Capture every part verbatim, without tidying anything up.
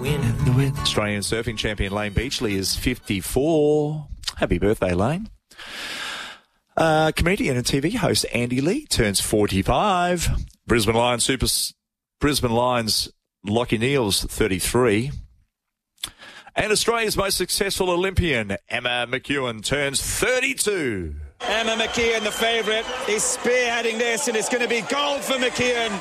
The wind. Australian surfing champion Lane Beachley is fifty-four. Happy birthday, Lane. Uh, comedian and T V host Andy Lee turns forty-five. Brisbane Lions Super Brisbane Lions Lachie Neale's thirty-three. And Australia's most successful Olympian Emma McEwen turns thirty-two. Emma McKeon, the favourite, is spearheading this, and it's going to be gold for McKeon.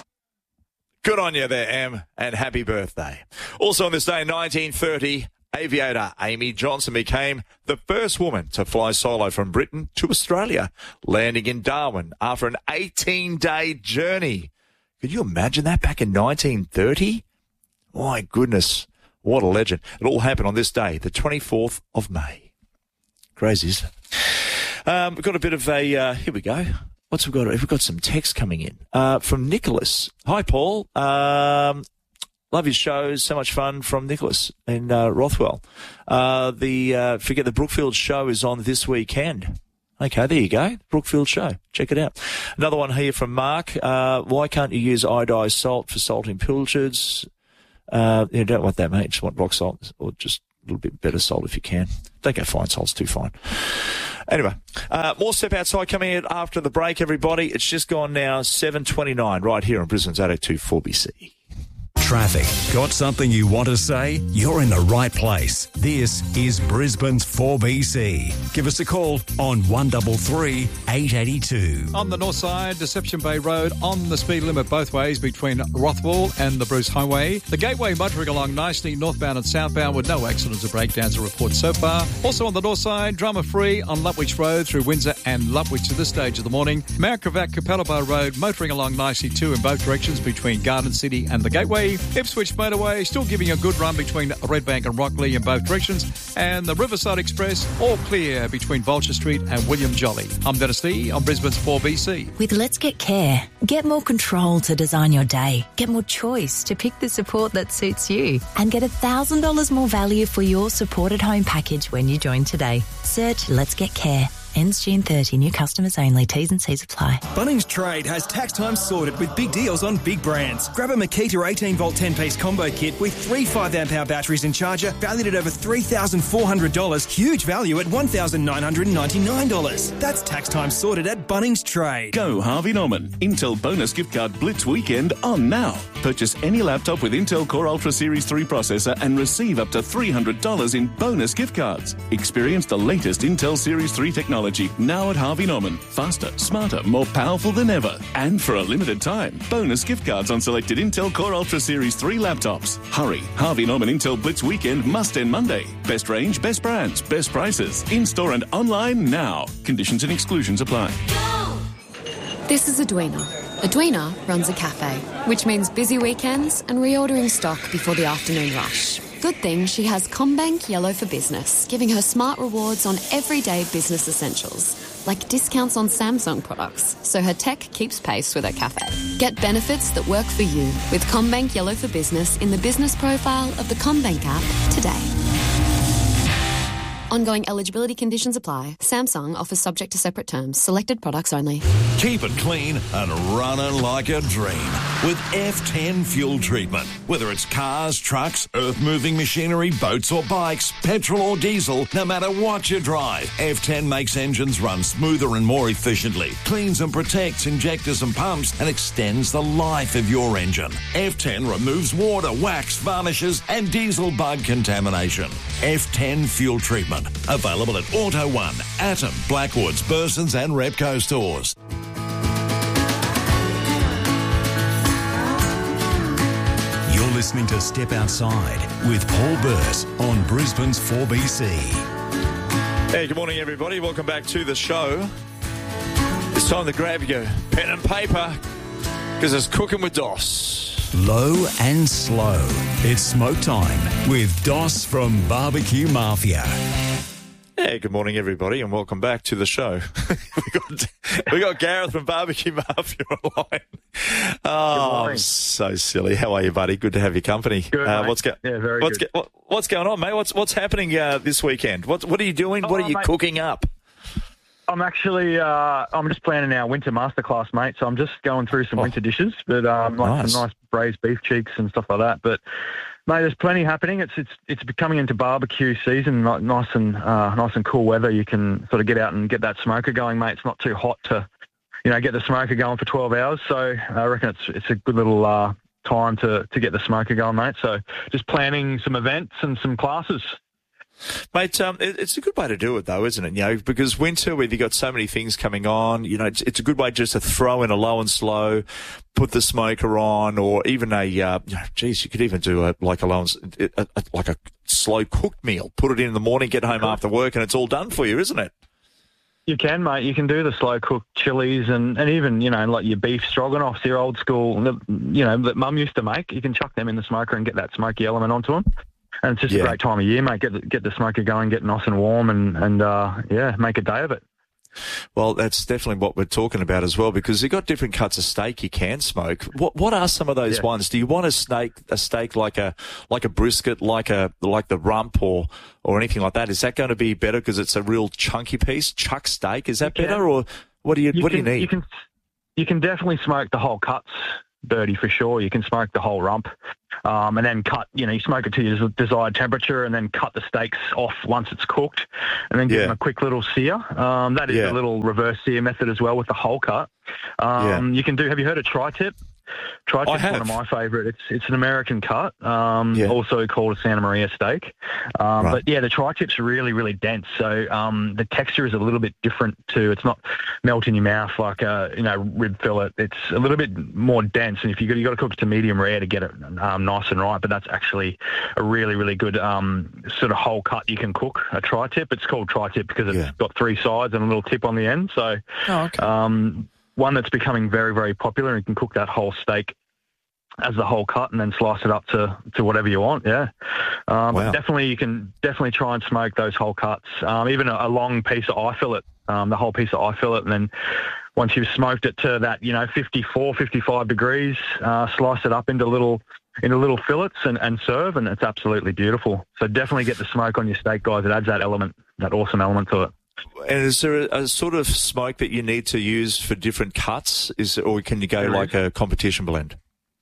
Good on you there, Em, and happy birthday. Also on this day, nineteen thirty, aviator Amy Johnson became the first woman to fly solo from Britain to Australia, landing in Darwin after an eighteen-day journey. Could you imagine that back in nineteen thirty? My goodness, what a legend. It all happened on this day, the twenty-fourth of May. Crazy, isn't it? Um, we've got a bit of a, uh, here we go. What's we got? We've got some text coming in uh, from Nicholas. Hi, Paul. Um, love your shows. So much fun from Nicholas in uh, Rothwell. Uh, the uh, forget the Brookfield show is on this weekend. Okay, there you go. Brookfield show. Check it out. Another one here from Mark. Uh, why can't you use iodized salt for salting pilchards? Uh, you don't want that, mate. Just want rock salt or just a little bit better salt if you can. Don't go fine salt's too fine. Anyway, uh, more Step Outside coming in after the break, everybody. It's just gone now, seven twenty-nine, right here on Brisbane's eight oh two four B C. Traffic. Got something you want to say? You're in the right place. This is Brisbane's four B C. Give us a call on one three three, eight eight two. On the north side, Deception Bay Road, on the speed limit both ways between Rothwell and the Bruce Highway. The Gateway motoring along nicely northbound and southbound with no accidents or breakdowns to report so far. Also on the north side, drama-free on Lutwich Road through Windsor and Lutwich to this stage of the morning. Maricavac Capella Bar Road motoring along nicely too in both directions between Garden City and the Gateway. Ipswich Motorway still giving a good run between Redbank and Rockley in both directions. And the Riverside Express all clear between Vulture Street and William Jolly. I'm Dennis Lee on Brisbane's four B C. With Let's Get Care, get more control to design your day. Get more choice to pick the support that suits you. And get one thousand dollars more value for your supported home package when you join today. Search Let's Get Care. Ends June thirtieth. New customers only. T's and C's apply. Bunnings Trade has tax time sorted with big deals on big brands. Grab a Makita eighteen volt ten piece combo kit with three five amp hour batteries and charger valued at over three thousand four hundred dollars. Huge value at one thousand nine hundred ninety-nine dollars. That's tax time sorted at Bunnings Trade. Go Harvey Norman. Intel bonus gift card Blitz weekend on now. Purchase any laptop with Intel Core Ultra Series three processor and receive up to three hundred dollars in bonus gift cards. Experience the latest Intel Series three technology now at Harvey Norman. Faster, smarter, more powerful than ever. And for a limited time, bonus gift cards on selected Intel Core Ultra Series three laptops. Hurry, Harvey Norman Intel Blitz weekend must end Monday. Best range, best brands, best prices. In-store and online now. Conditions and exclusions apply. This is Edwina. Edwina runs a cafe, which means busy weekends and reordering stock before the afternoon rush. Good thing she has CommBank Yellow for Business, giving her smart rewards on everyday business essentials, like discounts on Samsung products, so her tech keeps pace with her cafe. Get benefits that work for you with CommBank Yellow for Business in the business profile of the CommBank app today. Ongoing eligibility conditions apply. Samsung offers subject to separate terms. Selected products only. Keep it clean and running like a dream with F ten fuel treatment. Whether it's cars, trucks, earth-moving machinery, boats or bikes, petrol or diesel, no matter what you drive, F ten makes engines run smoother and more efficiently, cleans and protects injectors and pumps, and extends the life of your engine. F ten removes water, wax, varnishes, and diesel bug contamination. F ten fuel treatment. Available at Auto One, Atom, Blackwoods, Burson's and Repco stores. You're listening to Step Outside with Paul Burse on Brisbane's four B C. Hey, good morning, everybody. Welcome back to the show. It's time to grab your pen and paper because it's cooking with Doss. Low and slow. It's smoke time with Doss from Barbecue Mafia. Hey, good morning, everybody, and welcome back to the show. we got we got Gareth from Barbecue Mafia online. Oh, I'm so silly. How are you, buddy? Good to have your company. Good, uh, mate. what's go- yeah, very what's good. Go- what, what's going on, mate? What's what's happening uh, this weekend? What what are you doing? Oh, what are you mate. cooking up? I'm actually, uh, I'm just planning our winter masterclass, mate. So I'm just going through some Oh. winter dishes, but um, like Nice. some nice braised beef cheeks and stuff like that. But Mate, there's plenty happening. It's it's it's becoming into barbecue season. Ni- Nice and uh, nice and cool weather. You can sort of get out and get that smoker going, mate. It's not too hot to, you know, get the smoker going for twelve hours. So I reckon it's it's a good little uh, time to to get the smoker going, mate. So just planning some events and some classes. Mate, um, it, it's a good way to do it, though, isn't it? You know, because winter, where you've got so many things coming on, you know, it's, it's a good way just to throw in a low and slow, put the smoker on, or even a, uh, you know, geez, you could even do a like a low and, a, a, like a slow cooked meal. Put it in in the morning, get home after work, and it's all done for you, isn't it? You can, mate. You can do the slow cooked chilies and, and even, you know, like your beef stroganoffs, your old school, you know, that Mum used to make. You can chuck them in the smoker and get that smoky element onto them. And it's just Yeah. a great time of year, mate. Get the, get the smoker going, get nice and warm, and, and uh, yeah, make a day of it. Well, that's definitely what we're talking about as well, because you've got different cuts of steak you can smoke. What what are some of those Yeah. ones? Do you want a steak a steak like a like a brisket, like a like the rump, or or anything like that? Is that going to be better because it's a real chunky piece? Chuck steak, is that You can. better, or what do you, what can, do you need? You can, you can definitely smoke the whole cuts dirty for sure. You can smoke the whole rump, um, and then cut, you know, you smoke it to your desired temperature and then cut the steaks off once it's cooked, and then give Yeah. them a quick little sear. Um, that is Yeah. a little reverse sear method as well with the whole cut. Um, You can do, have you heard of tri-tip? Tri-tip's have. one of my favourite. It's it's an American cut, um, Yeah. also called a Santa Maria steak. Um, Right. But yeah, the tri-tip's really, really dense. So um, the texture is a little bit different too. It's not melt in your mouth like a you know rib fillet. It's a little bit more dense, and if you got you got to cook it to medium rare to get it um, nice and right. But that's actually a really, really good um, sort of whole cut you can cook. A tri-tip. It's called tri-tip because it's Yeah. got three sides and a little tip on the end. So. Oh, okay. Um, one that's becoming very, very popular, and you can cook that whole steak as the whole cut and then slice it up to, to whatever you want, yeah. Um, Wow. Definitely, you can definitely try and smoke those whole cuts, um, even a, a long piece of eye fillet, um, the whole piece of eye fillet, and then once you've smoked it to that, you know, fifty-four, fifty-five degrees, uh, slice it up into little into little fillets and, and serve, and it's absolutely beautiful. So definitely get the smoke on your steak, guys. It adds that element, that awesome element to it. And is there a, a sort of smoke that you need to use for different cuts? Is or can you go There like is. a competition blend?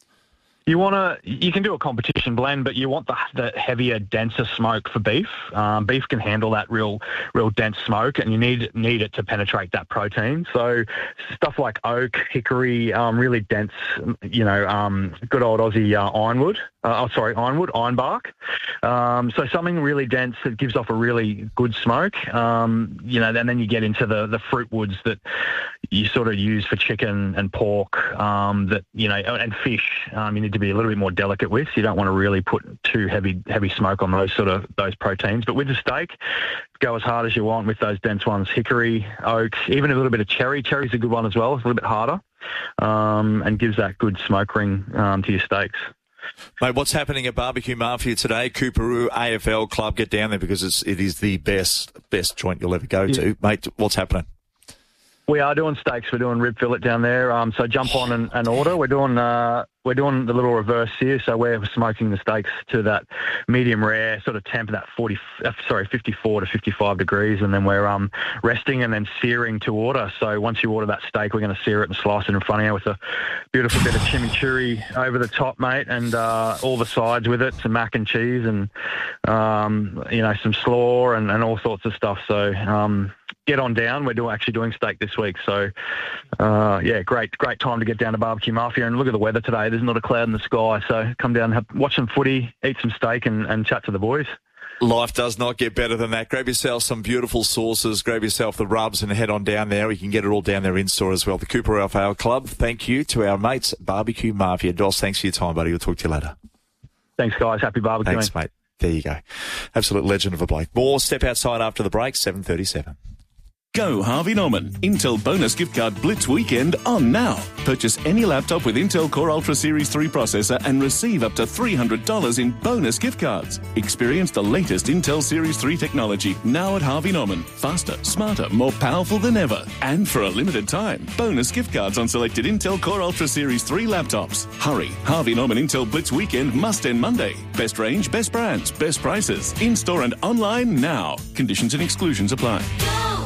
You want to, you can do a competition blend, but you want the, the heavier, denser smoke for beef. Um, beef can handle that real, real dense smoke, and you need need it to penetrate that protein. So stuff like oak, hickory, um, really dense, you know, um, good old Aussie uh, ironwood. Uh, oh, sorry, ironwood, ironbark. Um, so something really dense that gives off a really good smoke. Um, you know, and then you get into the the fruit woods that you sort of use for chicken and pork. Um, that you know, and fish. Um, you need to be a little bit more delicate with. You don't want to really put too heavy heavy smoke on those sort of those proteins. But with the steak, go as hard as you want with those dense ones. Hickory, oak, even a little bit of cherry. Cherry's a good one as well. It's a little bit harder, um, and gives that good smoke ring um, to your steaks. Mate, what's happening at Barbecue Mafia today? Cooperoo A F L Club, get down there because it's, it is the best best joint you'll ever go Yeah. to. Mate, what's happening? We are doing steaks. We're doing rib fillet down there. Um, so jump on and, and order. We're doing uh, we're doing the little reverse sear. So we're smoking the steaks to that medium rare sort of temp, that forty, uh, sorry, fifty-four to fifty-five degrees, and then we're um resting and then searing to order. So once you order that steak, we're going to sear it and slice it in front of you with a beautiful bit of chimichurri over the top, mate, and uh, all the sides with it, some mac and cheese, and um, you know, some slaw and, and all sorts of stuff. So. Um, Get on down. We're doing, actually doing steak this week. So, uh, yeah, great great time to get down to Barbecue Mafia. And look at the weather today. There's not a cloud in the sky. So come down, have, watch some footy, eat some steak and, and chat to the boys. Life does not get better than that. Grab yourself some beautiful sauces, grab yourself the rubs and head on down there. You can get it all down there in-store as well. The Cooperoo A F L Club, thank you to our mates at Barbecue Mafia. Dos, thanks for your time, buddy. We'll talk to you later. Thanks, guys. Happy barbecuing. Thanks, mate. There you go. Absolute legend of a bloke. More Step Outside after the break, seven thirty-seven. Go Harvey Norman. Intel bonus gift card Blitz weekend on now. Purchase any laptop with Intel Core Ultra Series three processor and receive up to three hundred dollars in bonus gift cards. Experience the latest Intel Series three technology now at Harvey Norman. Faster, smarter, more powerful than ever. And for a limited time, bonus gift cards on selected Intel Core Ultra Series three laptops. Hurry. Harvey Norman Intel Blitz weekend must end Monday. Best range, best brands, best prices. In-store and online now. Conditions and exclusions apply.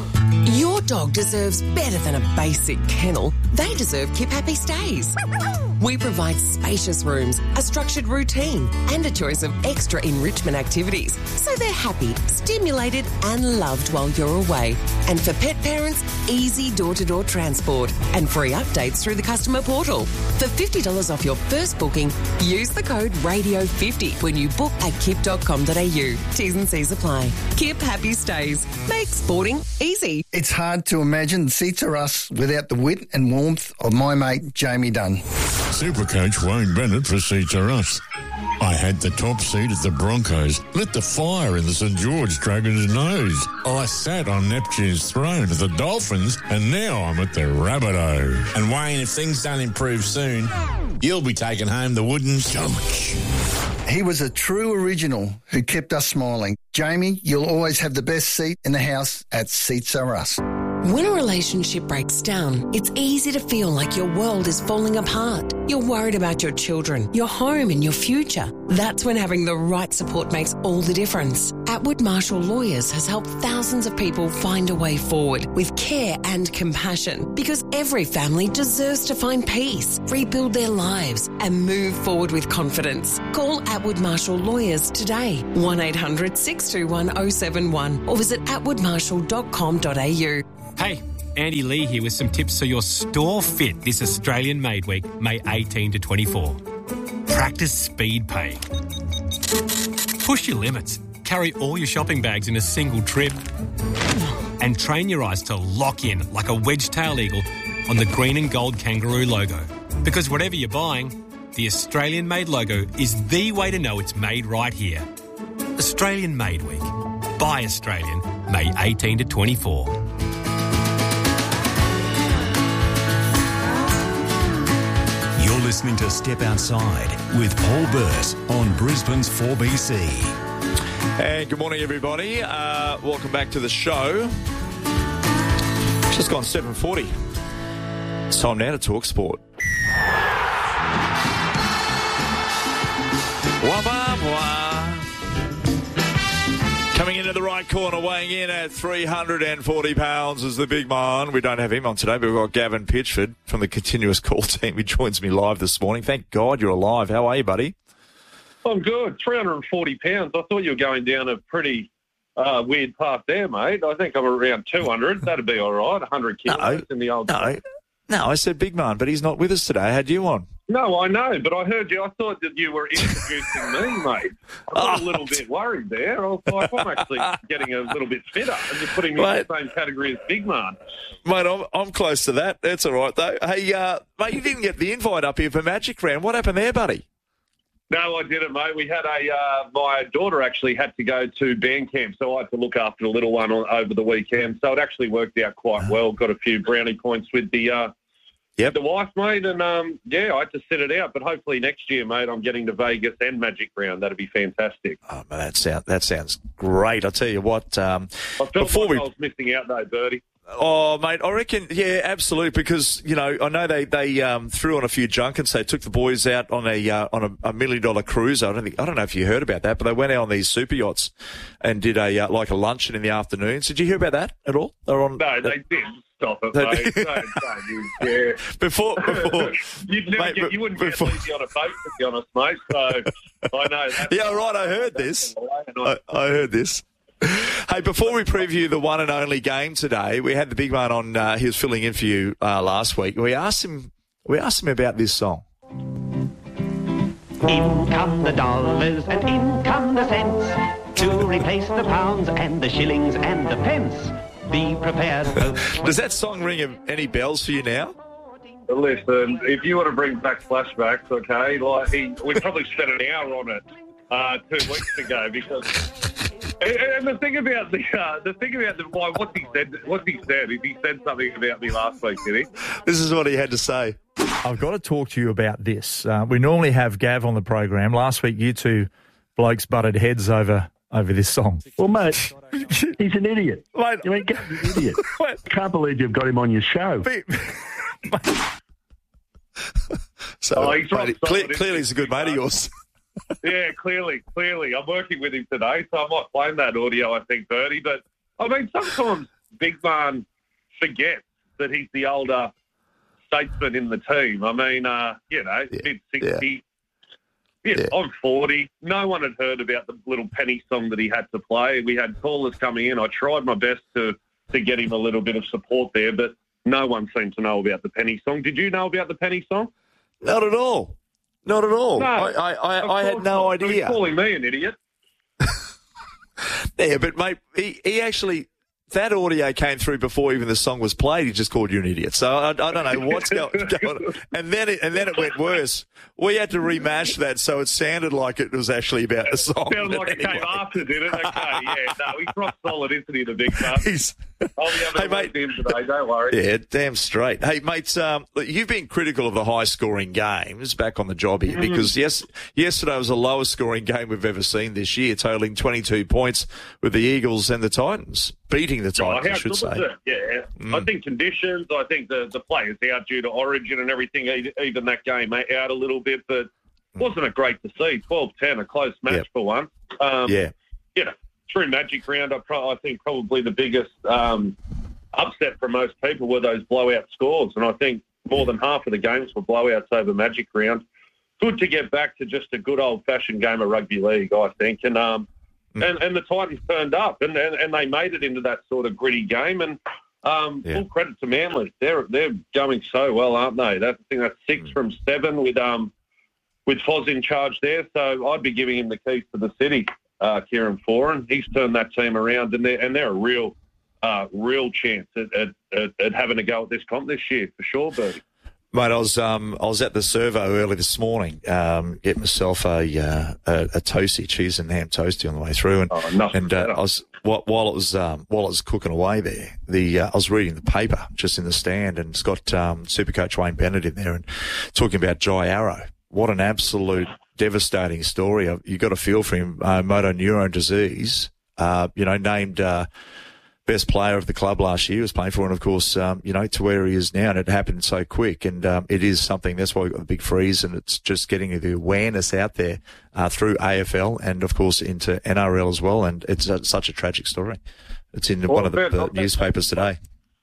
Your dog deserves better than a basic kennel. They deserve Kip Happy Stays. We provide spacious rooms, a structured routine, and a choice of extra enrichment activities, so they're happy, stimulated, and loved while you're away. And for pet parents, easy door-to-door transport and free updates through the customer portal. For fifty dollars off your first booking, use the code radio fifty when you book at kip dot com dot a u. T's and C's apply. Kip Happy Stays. Make sporting easy. It's hard to imagine Seats Are Us without the wit and warmth of my mate Jamie Dunn. Supercoach Wayne Bennett for Seats Are Us. I had the top seat at the Broncos, lit the fire in the St George Dragons' nose. I sat on Neptune's throne at the Dolphins, and now I'm at the Rabbitohs. And Wayne, if things don't improve soon, you'll be taking home the wooden coach. He was a true original who kept us smiling. Jamie, you'll always have the best seat in the house at Seats Are Us. When a relationship breaks down, it's easy to feel like your world is falling apart. You're worried about your children, your home and your future. That's when having the right support makes all the difference. Atwood Marshall Lawyers has helped thousands of people find a way forward with care and compassion, because every family deserves to find peace, rebuild their lives and move forward with confidence. Call Atwood Marshall Lawyers today, one eight hundred six two one oh seven one, or visit atwood marshall dot com dot a u. Hey, Andy Lee here with some tips so you're store fit this Australian Made Week, May eighteenth to twenty-four. Practice speed paying. Push your limits. Carry all your shopping bags in a single trip. And train your eyes to lock in like a wedge-tail eagle on the green and gold kangaroo logo. Because whatever you're buying, the Australian Made logo is the way to know it's made right here. Australian Made Week. Buy Australian, May eighteenth to twenty-four. You're listening to Step Outside with Paul Burt on Brisbane's four B C. And good morning, everybody. Uh, welcome back to the show. It's just gone seven forty. It's time now to talk sport. Wah, wah, wah. Coming into the right corner, weighing in at three hundred forty pounds is the big man. We don't have him on today, but we've got Gavin Pitchford from the Continuous Call team. He joins me live this morning. Thank God you're alive. How are you, buddy? I'm good. three hundred forty pounds. I thought you were going down a pretty uh, weird path there, mate. I think I'm around two hundred. That'd be all right. one hundred kilos no, in the old... No, no, I said big man, but he's not with us today. I had you on. No, I know, but I heard you. I thought that you were introducing me, mate. I got oh. a little bit worried there. I was like, I'm actually getting a little bit fitter and you're putting me mate, in the same category as big man. Mate, I'm, I'm close to that. That's all right, though. Hey, uh, mate, you didn't get the invite up here for Magic Round. What happened there, buddy? No, I didn't, mate. We had a, uh, my daughter actually had to go to band camp, so I had to look after the little one on, over the weekend. So it actually worked out quite well. Got a few brownie points with the, uh, yep. the wife, mate. And, um, yeah, I had to sit it out. But hopefully next year, mate, I'm getting to Vegas and Magic Round. That'd be fantastic. Oh, man, that, sound, that sounds great. I'll tell you what. Um, I felt before like we... I was missing out, though, Bertie. Oh, mate, I reckon, yeah, absolutely, because, you know, I know they, they um, threw on a few junkets. They took the boys out on a uh, on a, a million-dollar cruise. I don't think, I don't know if you heard about that, but they went out on these super yachts and did a uh, like a luncheon in the afternoons. Did you hear about that at all? They were on, no, they didn't. Stop it, mate. Don't, don't, yeah. Before, before. You'd never mate, get, you wouldn't before. get easy on a boat, to be honest, mate. So I know that. Yeah, right, I heard this. I, I heard this. Hey, before we preview the one and only game today, we had the big man on. Uh, he was filling in for you uh, last week. We asked him. We asked him about this song. In come the dollars and in come the cents to replace the pounds and the shillings and the pence. Be prepared. Does that song ring any bells for you now? Listen, if you want to bring back flashbacks, okay, like he, we probably spent an hour on it uh, two weeks ago because. And the thing about the uh, the thing about the why what he said what he said is he said something about me last week, did he? This is what he had to say. I've got to talk to you about this. Uh, we normally have Gav on the program. Last week, you two blokes butted heads over over this song. Well, mate, he's an idiot. Mate, I mean, Gav's an idiot. I can't believe you've got him on your show. so, oh, he's mate, clear, clearly, he's a good mate of yours. Yeah, clearly, clearly. I'm working with him today, so I might blame that audio, I think, Bertie. But, I mean, sometimes Big Man forgets that he's the older statesman in the team. I mean, uh, you know, Yeah. mid sixties. Yeah. Yeah, I'm forty. No one had heard about the little penny song that he had to play. We had callers coming in. I tried my best to, to get him a little bit of support there, but no one seemed to know about the penny song. Did you know about the penny song? Not at all. Not at all. No, I, I, I, of I had course no not. idea. He's calling me an idiot. Yeah, but mate, he, he actually, that audio came through before even the song was played. He just called you an idiot. So I, I don't know what's going, going on. And then it, and then it went worse. We had to remash that so it sounded like it was actually about the song. Sounded like anyway. it came after, did it? Okay, yeah. No, he brought solidity to Big Cup. He's, I'll be able to Hey, mate. hey, him today, don't worry. Yeah, damn straight. Hey, mates, um, look, you've been critical of the high-scoring games back on the job here Mm. because yes, yesterday was the lowest-scoring game we've ever seen this year, totaling twenty-two points with the Eagles and the Titans, beating the Oh, Titans, how I should good say. was it? Yeah. Mm. I think conditions, I think the, the players out due to Origin and everything, e- even that game out a little bit, but wasn't it great to see? twelve ten, a close match Yep. for one. Um, Yeah. You know, through Magic Round, I, pro- I think probably the biggest um, upset for most people were those blowout scores, and I think more than half of the games were blowouts over Magic Round. Good to get back to just a good old-fashioned game of rugby league, I think, and um, Mm. and, and the Titans turned up, and, and, and they made it into that sort of gritty game, and um, Yeah. full credit to Manly. They're they're going so well, aren't they? That, I think that's six Mm. from seven with um with Foz in charge there, so I'd be giving him the keys to the city, uh, Kieran Foran. He's turned that team around, and they're, and they're a real, uh, real chance at, at, at, at having a go at this comp this year, for sure, Bertie. Mate, I was um, I was at the servo early this morning, um, getting myself a, uh, a a toasty, cheese and ham toasty on the way through, and Oh, nothing and uh, better. I was while, while it was um, while it was cooking away there, the uh, I was reading the paper just in the stand, and it's got um, Supercoach Wayne Bennett in there, and talking about Jai Arrow. What an absolute devastating story! You got a feel for him, uh, motor neurone disease. Uh, you know, named. Uh, Best player of the club last year was playing for, and of course, um, you know, to where he is now, and it happened so quick, and um, it is something. That's why we've got the big freeze, and it's just getting the awareness out there uh, through A F L and of course into N R L as well. And it's a, such a tragic story. It's in Well, one of the, I've the met- newspapers today.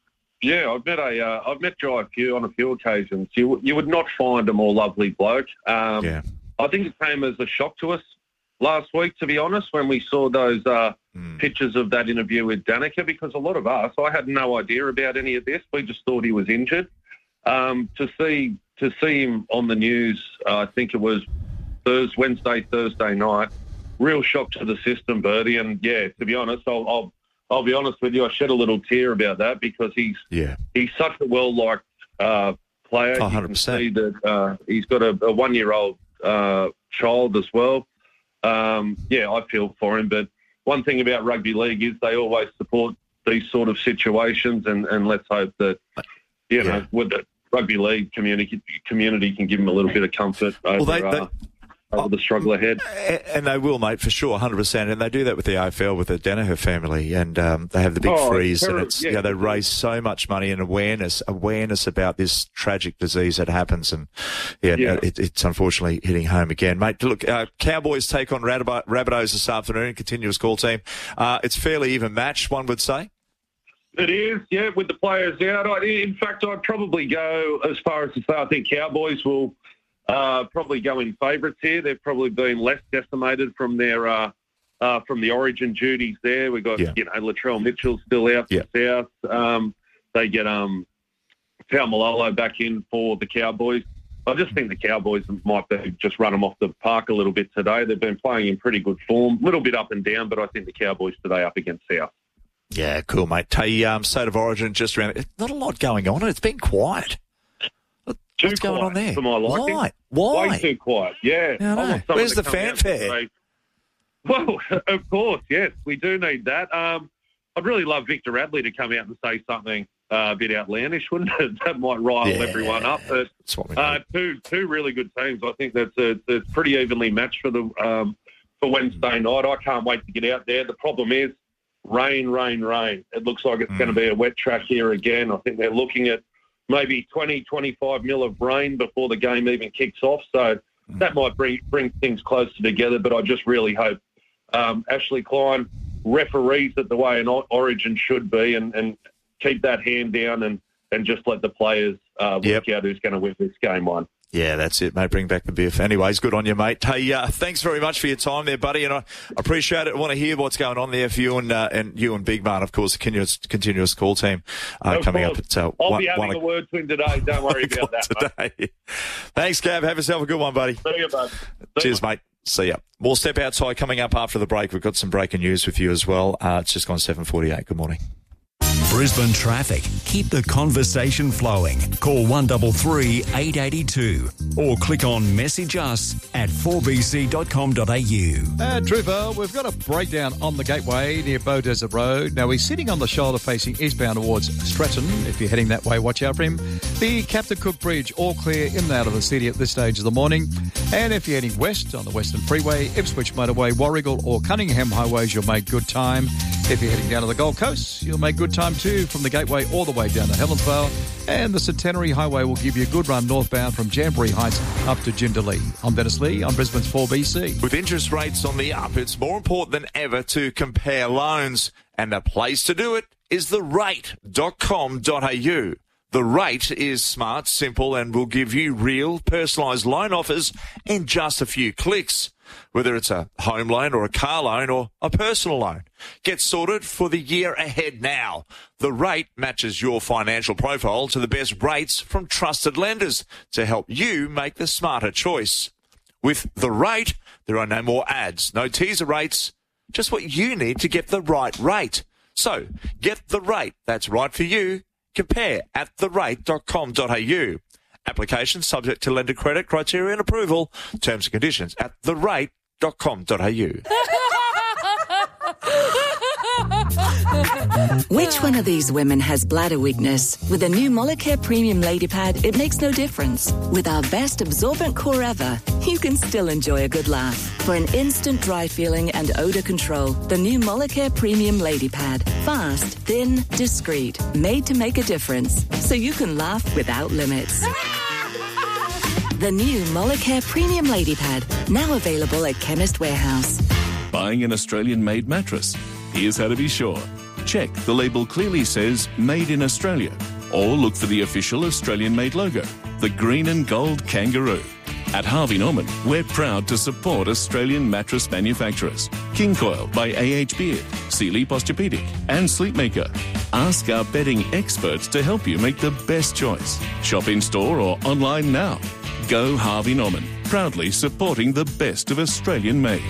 Yeah, I've met a, uh, I've met Jai a few on a few occasions. You you would not find a more lovely bloke. Um, Yeah. I think it came as a shock to us last week, to be honest, when we saw those uh, Mm. pictures of that interview with Danica, because a lot of us, I had no idea about any of this. We just thought he was injured. Um, to see to see him on the news, uh, I think it was Thursday, Wednesday, Thursday night. Real shock to the system, Bertie. And yeah, to be honest, I'll, I'll I'll be honest with you, I shed a little tear about that because he's Yeah. he's such a well liked uh, player. Oh, You one hundred can percent. see that uh, he's got a, a one year old uh, child as well. Um, yeah, I feel for him, but one thing about rugby league is they always support these sort of situations, and, and let's hope that, you know, Yeah. with the rugby league community community can give them a little bit of comfort over, they- they- uh, over the struggle ahead. A- And they will, mate, for sure, one hundred percent. And they do that with the A F L, with the Danaher family, and um, they have the big Oh, freeze, and terrible. it's Yeah. yeah, they raise so much money and awareness, awareness about this tragic disease that happens, and yeah, Yeah. It, it's unfortunately hitting home again, mate. Look, uh, Cowboys take on Rabbitohs Rabbitohs this afternoon, continuous call team. Uh, it's fairly even match, one would say. It is, yeah, with the players out. I, in fact, I'd probably go as far as to say I think Cowboys will uh, probably go in favourites here. They've probably been less decimated from their uh, uh, from the Origin duties there. We've got, Yeah. you know, Latrell Mitchell still out for South. Um, they get um, Taumalolo back in for the Cowboys. I just think the Cowboys might be just run them off the park a little bit today. They've been playing in pretty good form, a little bit up and down, but I think the Cowboys today up against South. Yeah, cool, mate. Hey, um, State of Origin just around. It's not a lot going on. It's been quiet. Too What's going on quiet there? for my liking. Why? Why? Way too quiet. Yeah. Yeah, I I know. want someone Where's to the come out and fanfare? say- Well, of course, yes, we do need that. Um, I'd really love Victor Radley to come out and say something uh, a bit outlandish, wouldn't it? That might rile Yeah. everyone up. But That's what we uh, two two really good teams. I think that's a, that's pretty evenly matched for the um, for Wednesday night. I can't wait to get out there. The problem is rain, rain, rain. It looks like it's Mm. going to be a wet track here again. I think they're looking at maybe twenty, twenty-five mil of rain before the game even kicks off. So that might bring bring things closer together. But I just really hope um, Ashley Klein referees it the way an o- Origin should be, and, and keep that hand down and, and just let the players uh, work Yep. out who's going to win this game one. Yeah, that's it, mate. Bring back the biff. Anyways, good on you, mate. Hey, uh, thanks very much for your time there, buddy, and I appreciate it. I want to hear what's going on there for you and uh, and you and Big Man, of course, the continuous, continuous call team uh, Of coming course. up at uh, I'll one, be having one a word to him today. Don't worry about that, mate. today. Thanks, Gav. Have yourself a good one, buddy. See you, bud. Cheers, mate. See ya. More Step Outside coming up after the break. We've got some breaking news with you as well. Uh, it's just gone seven forty-eight. Good morning. Brisbane traffic. Keep the conversation flowing. Call one three three, eight eight two or click on message us at four b c dot com dot a u. And Trevor, we've got a breakdown on the Gateway near Bow Desert Road. Now, he's sitting on the shoulder facing eastbound towards Stratton. If you're heading that way, watch out for him. The Captain Cook Bridge, all clear in and out of the city at this stage of the morning. And if you're heading west on the Western Freeway, Ipswich Motorway, Warrigal or Cunningham Highways, you'll make good time. If you're heading down to the Gold Coast, you'll make good time too from the Gateway all the way down to Helensvale. And the Centenary Highway will give you a good run northbound from Jamboree Heights up to Jindalee. I'm Dennis Lee on Brisbane's four B C. With interest rates on the up, it's more important than ever to compare loans. And the place to do it is the rate dot com dot a u. The Rate is smart, simple, and will give you real, personalised loan offers in just a few clicks. Whether it's a home loan or a car loan or a personal loan. Get sorted for the year ahead now. The Rate matches your financial profile to the best rates from trusted lenders to help you make the smarter choice. With The Rate, there are no more ads, no teaser rates, just what you need to get the right rate. So, get the rate that's right for you. Compare at the rate dot com dot a u. Application subject to lender credit criteria and approval. Terms and conditions at the rate dot com dot a u. Which one of these women has bladder weakness? With a new Molicare Premium Lady Pad, it makes no difference. With our best absorbent core ever, you can still enjoy a good laugh. For an instant dry feeling and odour control, the new Molicare Premium Lady Pad. Fast, thin, discreet, made to make a difference. So you can laugh without limits. The new Molicare Premium Lady Pad, now available at Chemist Warehouse. Buying an Australian-made mattress? Here's how to be sure. Check the label clearly says Made in Australia, or look for the official Australian-made logo, the green and gold kangaroo. At Harvey Norman, we're proud to support Australian mattress manufacturers. King Coil by A H Beard, Sealy Posturepedic and Sleepmaker. Ask our bedding experts to help you make the best choice. Shop in-store or online now. Go Harvey Norman, proudly supporting the best of Australian-made.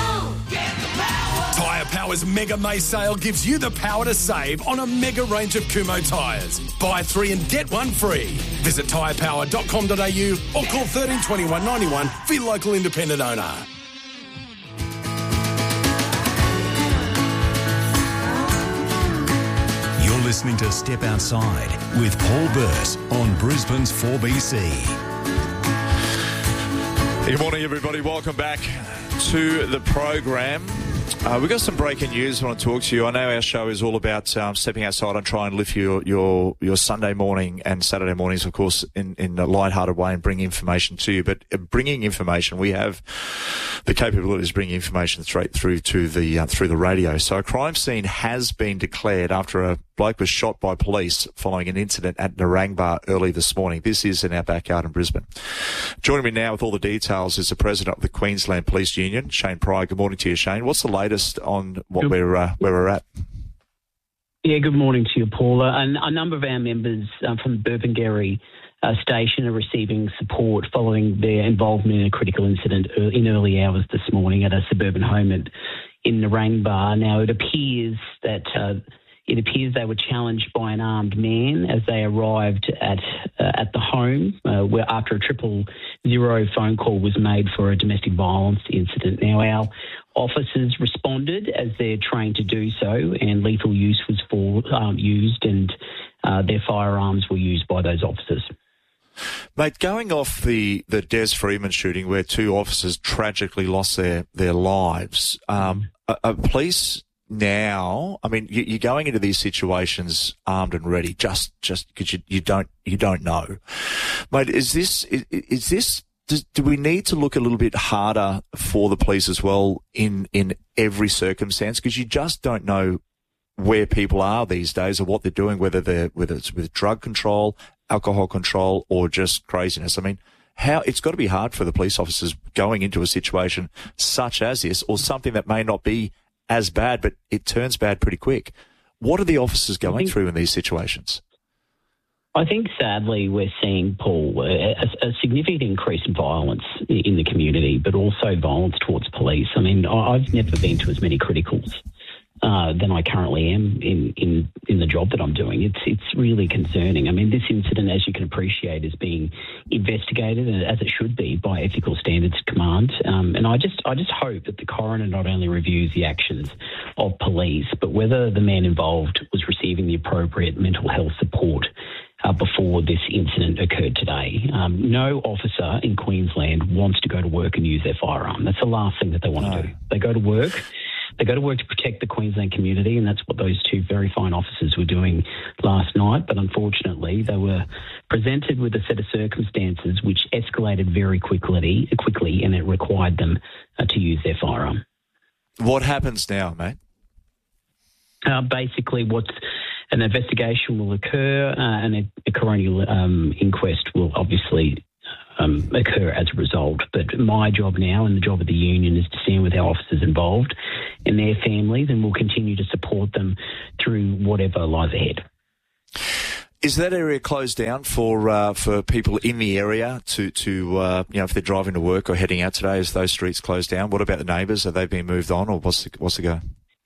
Tyre Power's Mega May sale gives you the power to save on a mega range of Kumho tyres. Buy three and get one free. Visit tyre power dot com dot a u or call thirteen twenty-one ninety-one for your local independent owner. You're listening to Step Outside with Paul Burt on Brisbane's four B C. Good morning, everybody. Welcome back to the program. Uh, we've got some breaking news I want to talk to you. I know our show is all about um, stepping outside and trying to lift your, your, your Sunday morning and Saturday mornings, of course, in, in a lighthearted way and bring information to you. But uh, bringing information, we have the capabilities of bringing information straight through to the uh, through the radio. So a crime scene has been declared after a bloke was shot by police following an incident at Narangba early this morning. This is in our backyard in Brisbane. Joining me now with all the details is the president of the Queensland Police Union, Shane Pryor. Good morning to you, Shane. What's the latest on what good. we're uh, where we're at? Yeah, good morning to you, Paula. And a number of our members uh, from the Burpengary uh, station are receiving support following their involvement in a critical incident in early hours this morning at a suburban home at, in Narangba. Now, it appears that uh, it appears they were challenged by an armed man as they arrived at uh, at the home, uh, where after a triple zero phone call was made for a domestic violence incident. Now, our officers responded as they're trained to do so, and lethal use was for, um, used, and uh, their firearms were used by those officers. Mate, going off the, the Des Freeman shooting where two officers tragically lost their, their lives, um, are, are police now, I mean, you, you're going into these situations armed and ready, just just because you, you don't you don't know. Mate, is this is, is this does, do we need to look a little bit harder for the police as well in in every circumstance, because you just don't know where people are these days or what they're doing, whether they're whether it's with drug control, alcohol control or just craziness? I mean, how it's got to be hard for the police officers going into a situation such as this, or something that may not be as bad, but it turns bad pretty quick. What are the officers going think, through in these situations? I think, sadly, we're seeing, Paul, a, a significant increase in violence in the community, but also violence towards police. I mean, I've never been to as many criticals uh, than I currently am in, in, in the job that I'm doing. It's it's really concerning. I mean, this incident, as you can appreciate, is being investigated, as it should be, by Ethical Standards Command. Um, and I just I just hope that the coroner not only reviews the actions of police, but whether the man involved was receiving the appropriate mental health support Uh, before this incident occurred today. Um, no officer in Queensland wants to go to work and use their firearm. That's the last thing that they want no. to do. They go to work. They go to work to protect the Queensland community, and that's what those two very fine officers were doing last night. But unfortunately, they were presented with a set of circumstances which escalated very quickly, quickly, and it required them uh, to use their firearm. What happens now, mate? Uh, basically, what's an investigation will occur, uh, and a, a coronial um, inquest will obviously um, occur as a result. But my job now, and the job of the union, is to stand with our officers involved and their families, and we'll continue to support them through whatever lies ahead. Is that area closed down for uh, for people in the area to to uh, you know, if they're driving to work or heading out today? Is those streets closed down? What about the neighbours? Have they been moved on, or what's the, what's the go?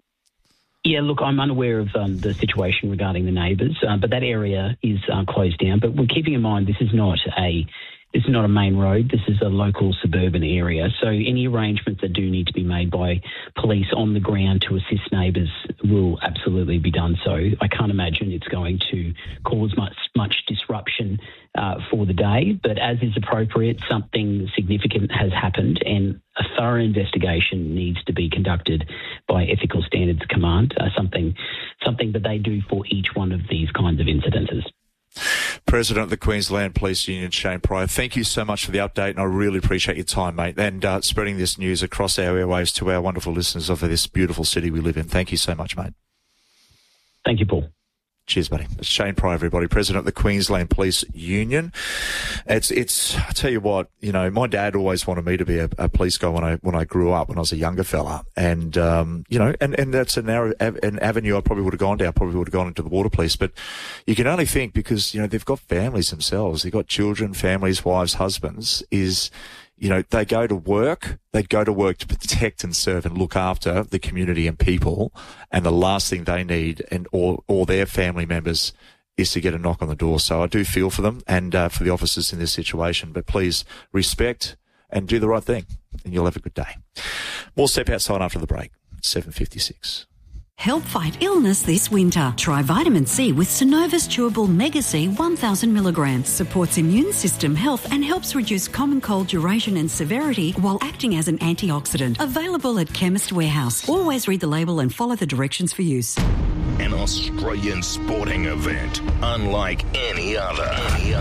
Yeah, look, I'm unaware of um, the situation regarding the neighbours, uh, but that area is uh, closed down. But we're keeping in mind this is not a this is not a main road. This is a local suburban area. So any arrangements that do need to be made by police on the ground to assist neighbours will absolutely be done so. I can't imagine it's going to cause much much disruption uh, for the day, but as is appropriate, something significant has happened, and a thorough investigation needs to be conducted by Ethical Standards Command, uh, something something that they do for each one of these kinds of incidences. President of the Queensland Police Union, Shane Pryor, thank you so much for the update, and I really appreciate your time, mate, and uh, spreading this news across our airwaves to our wonderful listeners of this beautiful city we live in. Thank you so much, mate. Thank you, Paul. Cheers, buddy. It's Shane Pryor, everybody, President of the Queensland Police Union. It's, it's, I tell you what, you know, my dad always wanted me to be a, a police guy when I, when I grew up, when I was a younger fella. And, um, you know, and, and that's an, an avenue I probably would have gone down, probably would have gone into the water police. But you can only think, because, you know, they've got families themselves. They've got children, families, wives, husbands, is, you know, they go to work, they go to work to protect and serve and look after the community and people, and the last thing they need, and or, or their family members, is to get a knock on the door. So I do feel for them and uh, for the officers in this situation, but please respect and do the right thing, and you'll have a good day. More Step Outside after the break, seven fifty-six. Help fight illness this winter. Try vitamin C with Synova's Chewable Mega C one thousand milligrams. Supports immune system health and helps reduce common cold duration and severity while acting as an antioxidant. Available at Chemist Warehouse. Always read the label and follow the directions for use. An Australian sporting event unlike any other. Any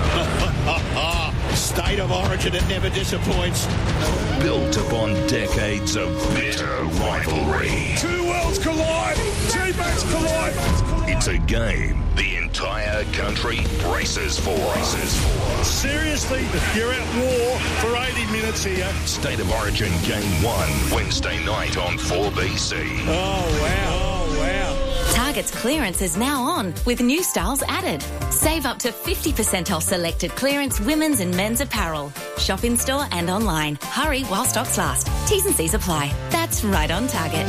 other. State of origin, it never disappoints. Built upon decades of bitter rivalry. Two worlds collide. Teammates collide. It's a game the entire country braces for. Braces for. Seriously, you're at war for eighty minutes here. State of Origin Game one, Wednesday night on four B C. Oh, wow. Oh, wow. Target's clearance is now on, with new styles added. Save up to fifty percent off selected clearance women's and men's apparel. Shop in store and online. Hurry while stocks last. T's and C's apply. That's right on Target.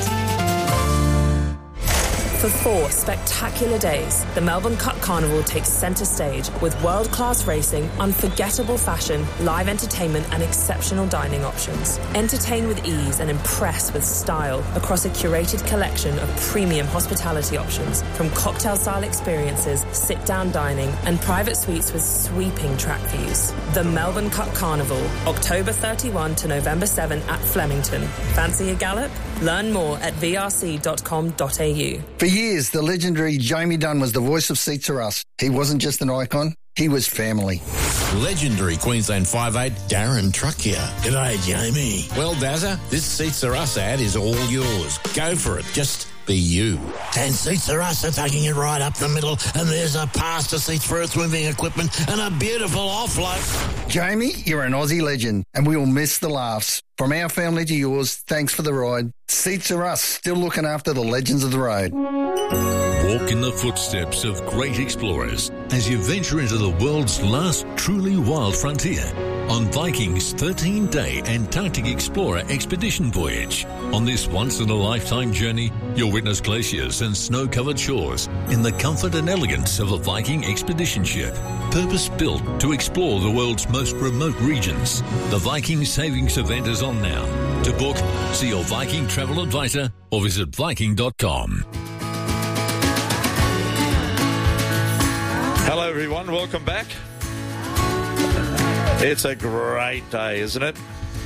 For four spectacular days, the Melbourne Cup Carnival takes centre stage with world-class racing, unforgettable fashion, live entertainment and exceptional dining options. Entertain with ease and impress with style across a curated collection of premium hospitality options, from cocktail-style experiences, sit-down dining and private suites with sweeping track views. The Melbourne Cup Carnival, October thirty-first to November seventh at Flemington. Fancy a gallop? Learn more at v r c dot com dot a u. For years, the legendary Jamie Dunn was the voice of Seats Are Us. He wasn't just an icon, he was family. Legendary Queensland five eight Darren Truck here. G'day, Jamie. Well, Dazza, this Seats Are Us ad is all yours. Go for it. Just be you. And Seats for Us are taking it right up the middle, and there's a pass to Seats for Earth Moving Equipment and a beautiful offload. Jamie, you're an Aussie legend, and we will miss the laughs. From our family to yours, thanks for the ride. Seats for Us, still looking after the legends of the road. Walk in the footsteps of great explorers as you venture into the world's last truly wild frontier on Viking's thirteen-day Antarctic Explorer expedition voyage. On this once-in-a-lifetime journey, you'll witness glaciers and snow-covered shores in the comfort and elegance of a Viking expedition ship, purpose-built to explore the world's most remote regions. The Viking Savings event is on now. To book, see your Viking travel advisor or visit viking dot com. Hello, everyone. Welcome back. It's a great day, isn't it?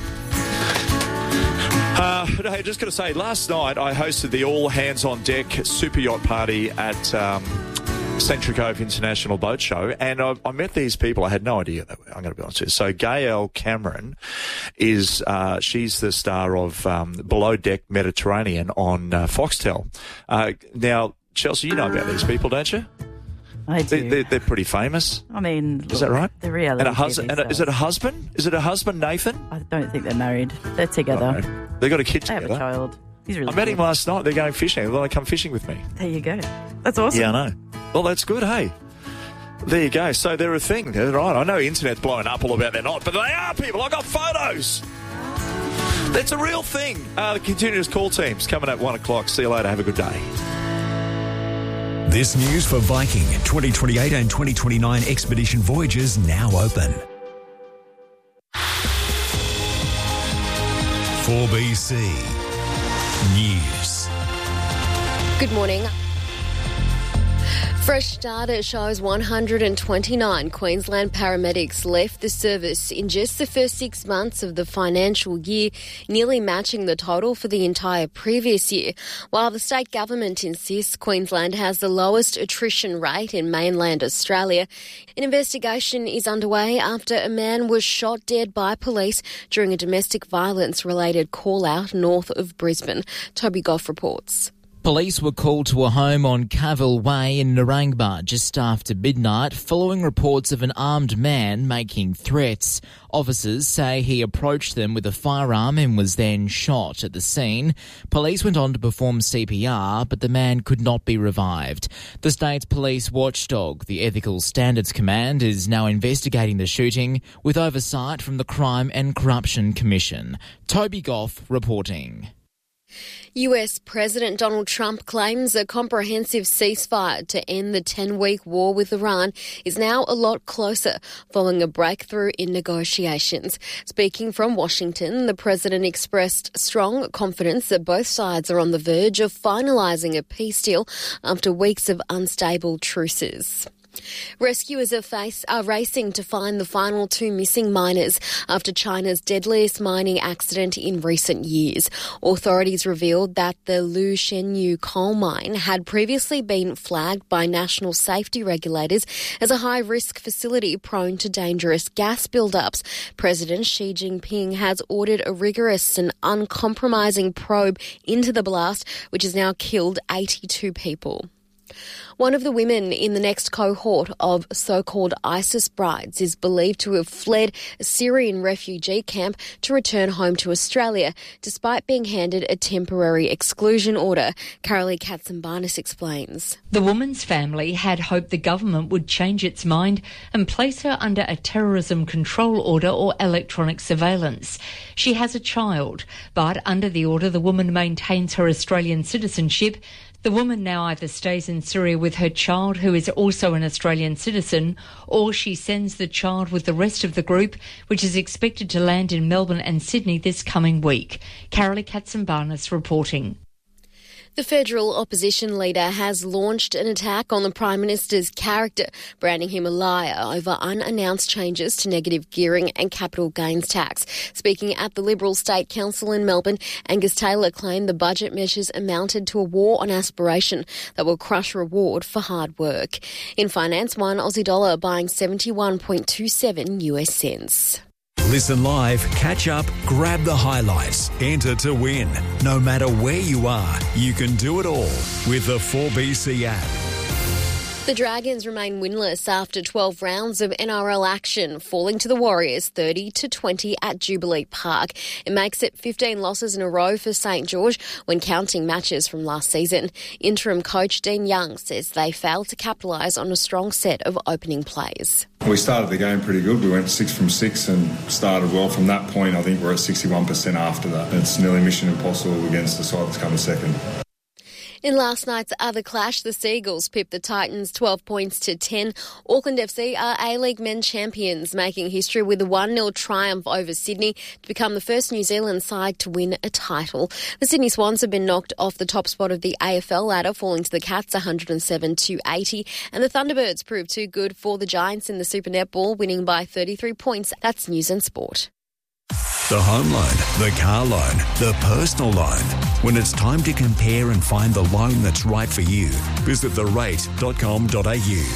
Uh, hey, just going to say, last night I hosted the All Hands on Deck Super Yacht Party at um, Century Cove International Boat Show, and I, I met these people. I had no idea they were, I'm going to be honest with you. So Gail Cameron is, uh, she's the star of um, Below Deck Mediterranean on uh, Foxtel. Uh, now, Chelsea, you know about these people, don't you? I do. They, they're, they're pretty famous. I mean, is that right? The reality. And a husband? And a, is it a husband? Is it a husband, Nathan? I don't think they're married. They're together. Right. They got a kid they together. They have a child. He's really I met good. him last night. They're going fishing. They want to come fishing with me. There you go. That's awesome. Yeah, I know. Well, that's good. Hey. There you go. So they're a thing. They're right. I know internet's blowing up all about they're not, but they are people. I got photos. That's a real thing. Uh, the continuous call teams coming at one o'clock. See you later. Have a good day. This news for Viking twenty twenty-eight and twenty twenty-nine expedition voyages now open. four B C News. Good morning. Fresh data shows one hundred twenty-nine Queensland paramedics left the service in just the first six months of the financial year, nearly matching the total for the entire previous year. While the state government insists Queensland has the lowest attrition rate in mainland Australia, an investigation is underway after a man was shot dead by police during a domestic violence-related call-out north of Brisbane. Toby Goff reports. Police were called to a home on Cavill Way in Narangba just after midnight following reports of an armed man making threats. Officers say he approached them with a firearm and was then shot at the scene. Police went on to perform C P R, but the man could not be revived. The state's police watchdog, the Ethical Standards Command, is now investigating the shooting with oversight from the Crime and Corruption Commission. Toby Goff reporting. U S President Donald Trump claims a comprehensive ceasefire to end the ten-week war with Iran is now a lot closer following a breakthrough in negotiations. Speaking from Washington, the president expressed strong confidence that both sides are on the verge of finalising a peace deal after weeks of unstable truces. Rescuers are, face, are racing to find the final two missing miners after China's deadliest mining accident in recent years. Authorities revealed that the Lu Shenyu coal mine had previously been flagged by national safety regulators as a high-risk facility prone to dangerous gas buildups. President Xi Jinping has ordered a rigorous and uncompromising probe into the blast, which has now killed eighty-two people. One of the women in the next cohort of so-called ISIS brides is believed to have fled a Syrian refugee camp to return home to Australia, despite being handed a temporary exclusion order. Carolee Katsambanis explains. The woman's family had hoped the government would change its mind and place her under a terrorism control order or electronic surveillance. She has a child, but under the order the woman maintains her Australian citizenship. The woman now either stays in Syria with her child, who is also an Australian citizen, or she sends the child with the rest of the group, which is expected to land in Melbourne and Sydney this coming week. Carolee Katsambanis reporting. The federal opposition leader has launched an attack on the Prime Minister's character, branding him a liar over unannounced changes to negative gearing and capital gains tax. Speaking at the Liberal State Council in Melbourne, Angus Taylor claimed the budget measures amounted to a war on aspiration that will crush reward for hard work. In finance, one Aussie dollar buying seventy-one point two seven U S cents. Listen live, catch up, grab the highlights, enter to win. No matter where you are, you can do it all with the four B C app. The Dragons remain winless after twelve rounds of N R L action, falling to the Warriors thirty to twenty at Jubilee Park. It makes it fifteen losses in a row for St George when counting matches from last season. Interim coach Dean Young says they failed to capitalise on a strong set of opening plays. We started the game pretty good. We went six from six and started well. From that point, I think we're at sixty-one percent after that. It's nearly mission impossible against the side that's coming second. In last night's other clash, the Seagulls pipped the Titans twelve points to ten. Auckland F C are A-League men champions, making history with a one nil triumph over Sydney to become the first New Zealand side to win a title. The Sydney Swans have been knocked off the top spot of the A F L ladder, falling to the Cats one hundred seven to eighty. And the Thunderbirds proved too good for the Giants in the Super Netball, winning by thirty-three points. That's News and Sport. The home loan, the car loan, the personal loan. When it's time to compare and find the loan that's right for you, visit the rate dot com dot a u.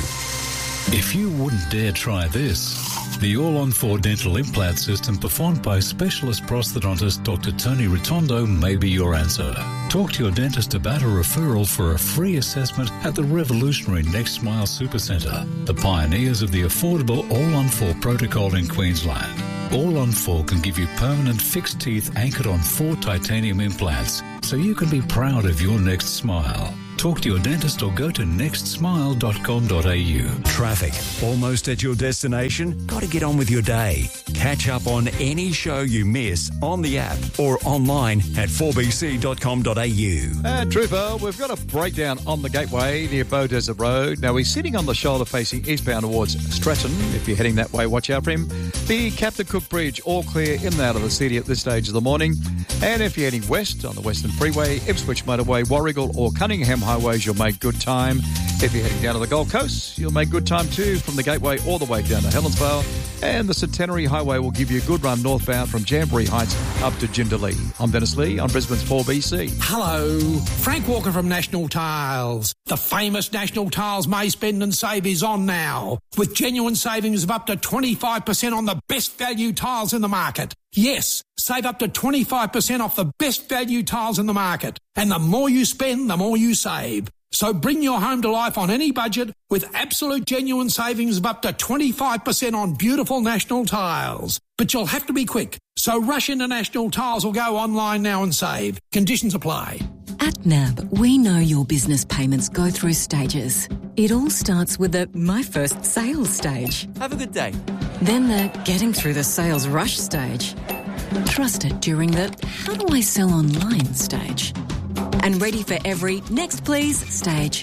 If you wouldn't dare try this, the all-on-four dental implant system performed by specialist prosthodontist Doctor Tony Rotondo may be your answer. Talk to your dentist about a referral for a free assessment at the revolutionary Next Smile Supercentre, the pioneers of the affordable all-on-four protocol in Queensland. All on four can give you permanent fixed teeth anchored on four titanium implants, so you can be proud of your next smile. Talk to your dentist or go to next smile dot com dot a u. Traffic. Almost at your destination? Got to get on with your day. Catch up on any show you miss on the app or online at four b c dot com dot a u. And Trooper, we've got a breakdown on the Gateway near Bow Desert Road. Now, he's sitting on the shoulder facing eastbound towards Stratton. If you're heading that way, watch out for him. The Captain Cook Bridge, all clear in and out of the city at this stage of the morning. And if you're heading west on the Western Freeway, Ipswich Motorway, Warrigal or Cunningham Highways, you'll make good time. If you're heading down to the Gold Coast, you'll make good time too from the Gateway all the way down to Helensvale. And the Centenary Highway will give you a good run northbound from Jamboree Heights up to Jindalee. I'm Dennis Lee on Brisbane's four B C. Hello, Frank Walker from National Tiles. The famous National Tiles May Spend and Save is on now, with genuine savings of up to twenty-five percent on the best value tiles in the market. Yes, save up to twenty-five percent off the best value tiles in the market. And the more you spend, the more you save. So bring your home to life on any budget with absolute genuine savings of up to twenty-five percent on beautiful National Tiles. But you'll have to be quick. So rush into National Tiles or go online now and save. Conditions apply. At N A B, we know your business payments go through stages. It all starts with the My First Sales stage. Have a good day. Then the Getting Through the Sales Rush stage. Trusted during the How do I sell online stage. And ready for every Next Please stage.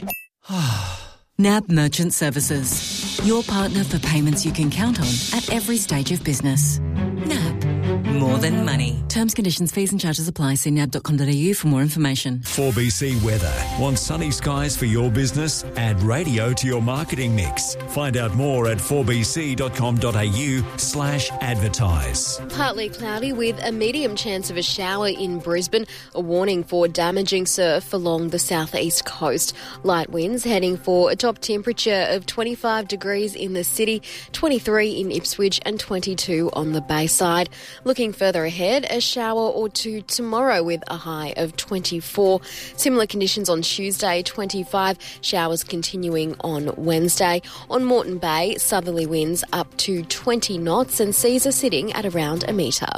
N A B Merchant Services. Your partner for payments you can count on at every stage of business. N A B. More than money. Terms, conditions, fees and charges apply. See n a b dot com dot a u for more information. four B C Weather. Want sunny skies for your business? Add radio to your marketing mix. Find out more at four b c dot com dot a u slash advertise. Partly cloudy with a medium chance of a shower in Brisbane. A warning for damaging surf along the southeast coast. Light winds heading for a top temperature of twenty-five degrees in the city, twenty-three in Ipswich and twenty-two on the Bayside. Looking further ahead, a shower or two tomorrow with a high of twenty-four. Similar conditions on Tuesday, twenty-five. Showers continuing on Wednesday. On Moreton Bay, southerly winds up to twenty knots and seas are sitting at around a metre.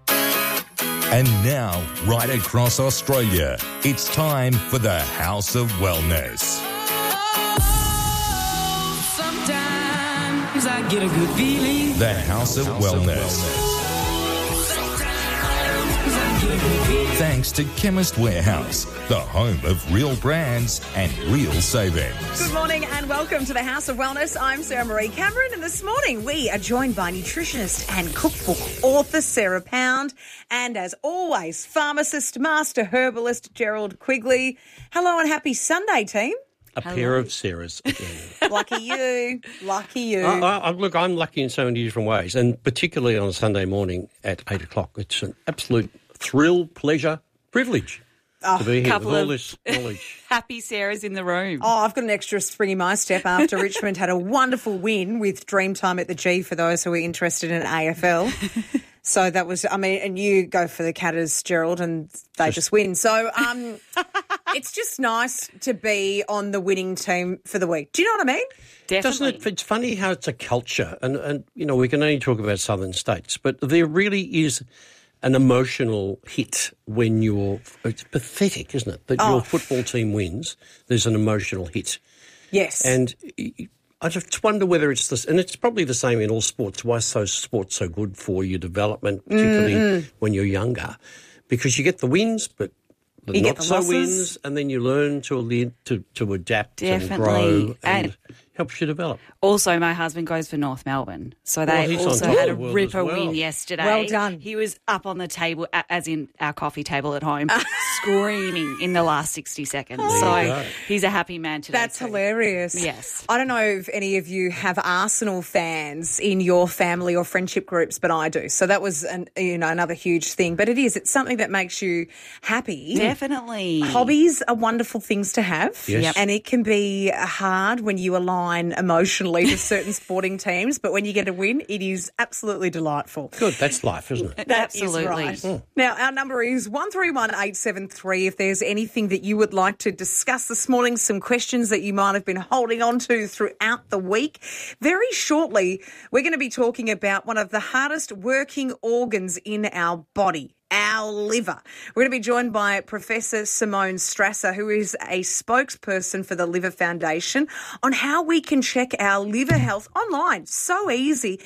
And now, right across Australia, it's time for the House of Wellness. Sometimes I get a good feeling. The House of Wellness. Thanks to Chemist Warehouse, the home of real brands and real savings. Good morning and welcome to the House of Wellness. I'm Sarah Marie Cameron, and this morning we are joined by nutritionist and cookbook author Sarah Pound, and as always, pharmacist, master herbalist Gerald Quigley. Hello and happy Sunday, team. A Hello. Pair of Sarahs again. Lucky you. Lucky you. I, I, look, I'm lucky in so many different ways, and particularly on a Sunday morning at eight o'clock. It's an absolute thrill, pleasure, privilege to be here couple with all of- this knowledge. Happy Sarah's in the room. Oh, I've got an extra spring in my step after Richmond had a wonderful win with Dreamtime at the G for those who are interested in A F L. So that was, I mean, and you go for the Catters, Gerald, and they just, just win. So um, it's just nice to be on the winning team for the week. Do you know what I mean? Definitely. Doesn't it? It's funny how it's a culture, and, and you know, we can only talk about southern states, but there really is an emotional hit when you're, it's pathetic, isn't it, that Oh. your football team wins, there's an emotional hit. Yes. And I just wonder whether it's this, and it's probably the same in all sports, why so sports so good for your development, particularly Mm-mm. when you're younger, because you get the wins, but the You not get the so losses. wins, and then you learn to li- to, to adapt Definitely. and grow, and, And- helps you develop. Also, my husband goes for North Melbourne, so Well, they he's on also top had of a the world ripper as well. win yesterday. Well done. He was up on the table, a- as in our coffee table at home, screaming in the last sixty seconds. There you So go. he's a happy man today. That's too. hilarious. Yes. I don't know if any of you have Arsenal fans in your family or friendship groups, but I do. So that was, an, you know, another huge thing. But it is. It's something that makes you happy. Definitely. Hobbies are wonderful things to have. Yes. Yep. And it can be hard when you align emotionally to certain sporting teams. But when you get a win, it is absolutely delightful. Good, that's life, isn't it? That is Absolutely. right. Mm. Now, our number is one three one eight seven three. If there's anything that you would like to discuss this morning, some questions that you might have been holding on to throughout the week. Very shortly, we're going to be talking about one of the hardest working organs in our body, our liver. We're going to be joined by Professor Simone Strasser, who is a spokesperson for the Liver Foundation, on how we can check our liver health online. So easy.